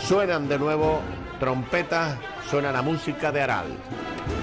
Suenan de nuevo trompetas, suena la música de Aral.